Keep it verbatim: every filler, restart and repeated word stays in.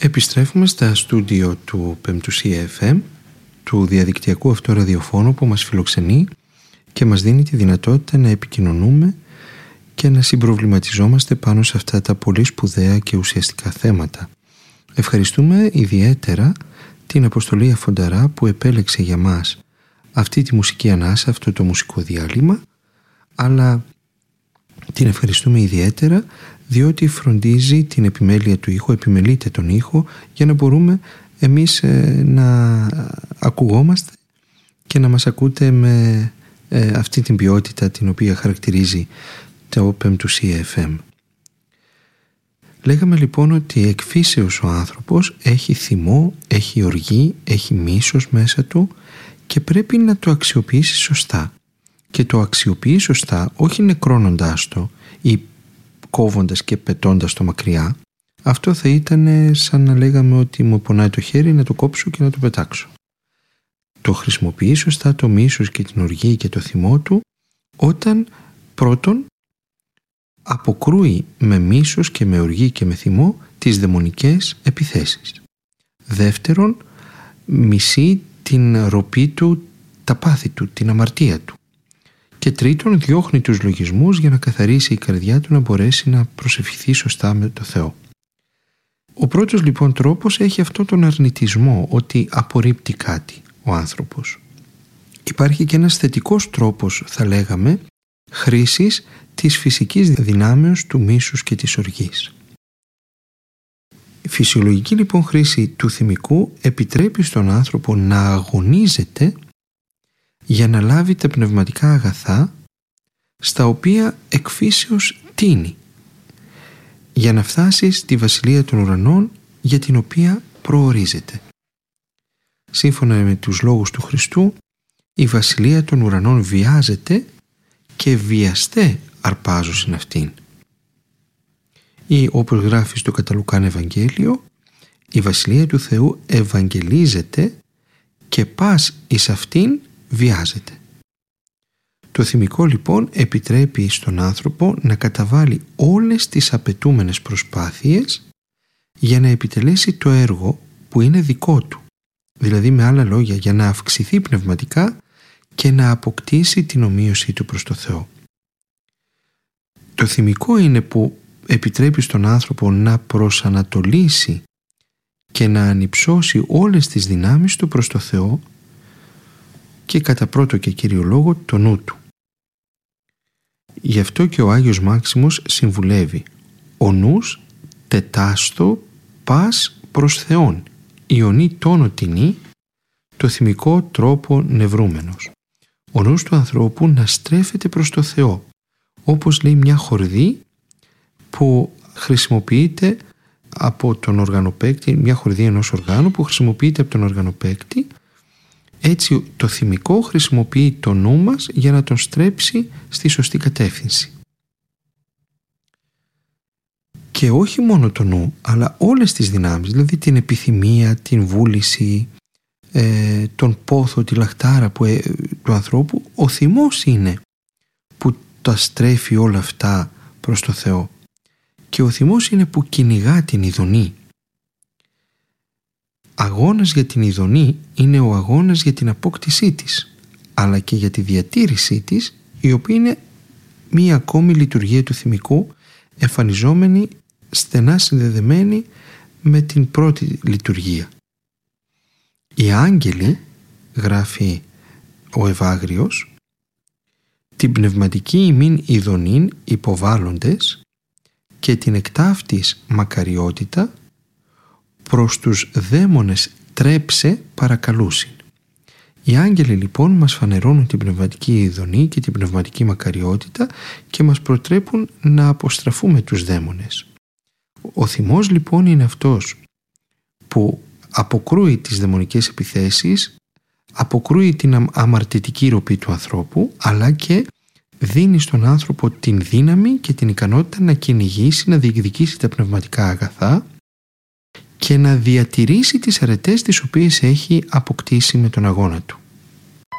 Επιστρέφουμε στα στούντιο του Πεμπτουσία εφ εμ, του διαδικτυακού αυτού ραδιοφώνου που μας φιλοξενεί και μας δίνει τη δυνατότητα να επικοινωνούμε και να συμπροβληματιζόμαστε πάνω σε αυτά τα πολύ σπουδαία και ουσιαστικά θέματα. Ευχαριστούμε ιδιαίτερα την Αποστολή Αφονταρά που επέλεξε για μας αυτή τη μουσική ανάσα, αυτό το μουσικό διάλειμμα, αλλά την ευχαριστούμε ιδιαίτερα διότι φροντίζει την επιμέλεια του ήχου, επιμελείται τον ήχο για να μπορούμε εμείς ε, να ακουγόμαστε και να μας ακούτε με ε, αυτή την ποιότητα την οποία χαρακτηρίζει το Πεμπτουσία εφ εμ. Λέγαμε λοιπόν ότι εκ φύσεως ο άνθρωπος έχει θυμό, έχει οργή, έχει μίσος μέσα του και πρέπει να το αξιοποιήσει σωστά. Και το αξιοποιεί σωστά όχι νεκρώνοντάς το ή κόβοντας και πετώντας το μακριά. Αυτό θα ήταν σαν να λέγαμε ότι μου πονάει το χέρι, να το κόψω και να το πετάξω. Το χρησιμοποιεί σωστά το μίσος και την οργή και το θυμό του όταν πρώτον αποκρούει με μίσος και με οργή και με θυμό τις δαιμονικές επιθέσεις. Δεύτερον, μισεί την ροπή του, τα πάθη του, την αμαρτία του. Και τρίτον, διώχνει τους λογισμούς για να καθαρίσει η καρδιά του να μπορέσει να προσευχηθεί σωστά με το Θεό. Ο πρώτος λοιπόν τρόπος έχει αυτό τον αρνητισμό, ότι απορρίπτει κάτι ο άνθρωπος. Υπάρχει και ένας θετικός τρόπος, θα λέγαμε, χρήσης της φυσικής δυνάμεως του μίσους και της οργής. Η φυσιολογική λοιπόν χρήση του θυμικού επιτρέπει στον άνθρωπο να αγωνίζεται για να λάβει τα πνευματικά αγαθά στα οποία εκ φύσεως τίνει, για να φτάσει στη βασιλεία των ουρανών για την οποία προορίζεται. Σύμφωνα με τους λόγους του Χριστού, η βασιλεία των ουρανών βιάζεται και βιαστέ αρπάζωσιν αυτήν. Ή όπως γράφει στο κατά Λουκάν Ευαγγέλιο, η βασιλεία του Θεού ευαγγελίζεται και πας εις αυτήν βιάζεται. Το θυμικό λοιπόν επιτρέπει στον άνθρωπο να καταβάλει όλες τις απαιτούμενες προσπάθειες για να επιτελέσει το έργο που είναι δικό του. Δηλαδή με άλλα λόγια για να αυξηθεί πνευματικά και να αποκτήσει την ομοίωσή του προς το Θεό. Το θυμικό είναι που επιτρέπει στον άνθρωπο να προσανατολίσει και να ανυψώσει όλες τις δυνάμεις του προς το Θεό και κατά πρώτο και κύριο λόγο το νου του. Γι' αυτό και ο Άγιος Μάξιμος συμβουλεύει «Ο νους τετάστο πας προς Θεόν, ιονή τόνο τινή, το θυμικό τρόπο νευρούμενος». Ο νους του ανθρώπου να στρέφεται προς το Θεό, όπως λέει μια χορδή που χρησιμοποιείται από τον οργανοπαίκτη, μια χορδή ενός οργάνου που χρησιμοποιείται από τον οργανοπαίκτη. Έτσι το θυμικό χρησιμοποιεί το νου μας για να τον στρέψει στη σωστή κατεύθυνση. Και όχι μόνο το νου, αλλά όλες τις δυνάμεις, δηλαδή την επιθυμία, την βούληση, ε, τον πόθο, τη λαχτάρα που, ε, του ανθρώπου, ο θυμός είναι που τα στρέφει όλα αυτά προς το Θεό. Και ο θυμός είναι που κυνηγά την ειδονή. Αγώνας για την ειδονή είναι ο αγώνας για την απόκτησή της, αλλά και για τη διατήρησή της, η οποία είναι μία ακόμη λειτουργία του θυμικού, εμφανιζόμενη στενά συνδεδεμένη με την πρώτη λειτουργία. Οι άγγελοι, γράφει ο Ευάγριος, την πνευματική ημίν ειδονήν υποβάλλοντες και την εκτάφτης μακαριότητα προς τους δαίμονες τρέψε παρακαλούσιν. Οι άγγελοι λοιπόν μας φανερώνουν την πνευματική ειδονή και την πνευματική μακαριότητα και μας προτρέπουν να αποστραφούμε τους δαίμονες. Ο θυμός λοιπόν είναι αυτός που αποκρούει τις δαιμονικές επιθέσεις, αποκρούει την αμαρτητική ροπή του ανθρώπου, αλλά και δίνει στον άνθρωπο την δύναμη και την ικανότητα να κυνηγήσει, να διεκδικήσει τα πνευματικά αγαθά και να διατηρήσει τις αρετές τις οποίες έχει αποκτήσει με τον αγώνα του.